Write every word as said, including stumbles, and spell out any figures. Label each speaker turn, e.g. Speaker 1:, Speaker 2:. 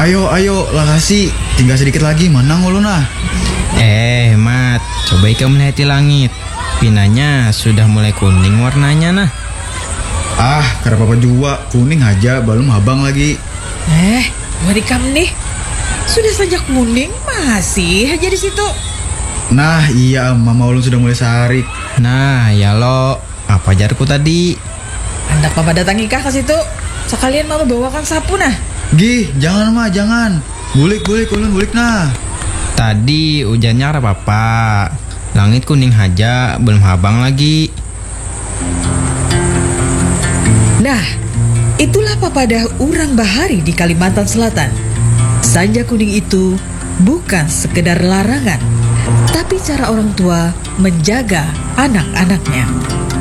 Speaker 1: Ayo, ayo, lakasi. Tinggal sedikit lagi, menang ulun nah.
Speaker 2: Eh, Mat, coba ika melihat di langit. Pinanya sudah mulai kuning warnanya nah.
Speaker 1: Ah, karena papa jua, kuning aja, belum habang lagi.
Speaker 3: Eh, wadikam nih. Sudah saja kuning, masih aja di situ.
Speaker 1: Nah, iya, mama ulun sudah mulai sarik.
Speaker 2: Nah, ya lo, apa jarku tadi?
Speaker 3: Hendak papa datangi kah ke situ? Sekalian mama bawakan sapu nah.
Speaker 1: Gih, jangan mah, jangan. Bulik, bulik, ulun bulik nah.
Speaker 2: Tadi hujannya ada apa? Langit kuning aja, belum habang lagi.
Speaker 3: Nah, itulah papadah urang bahari di Kalimantan Selatan. Sanja kuning itu bukan sekedar larangan, tapi cara orang tua menjaga anak-anaknya.